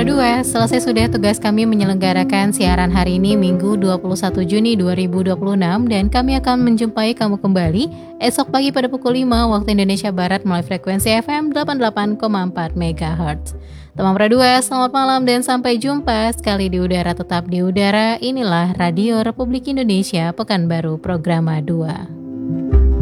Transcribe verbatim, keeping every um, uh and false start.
Pradua, selesai sudah tugas kami menyelenggarakan siaran hari ini Minggu dua puluh satu Juni dua ribu dua puluh enam dan kami akan menjumpai kamu kembali esok pagi pada pukul lima waktu Indonesia Barat melalui frekuensi F M delapan puluh delapan koma empat megahertz. Teman Pradua, selamat malam dan sampai jumpa sekali di udara tetap di udara. Inilah Radio Republik Indonesia Pekanbaru Programa dua.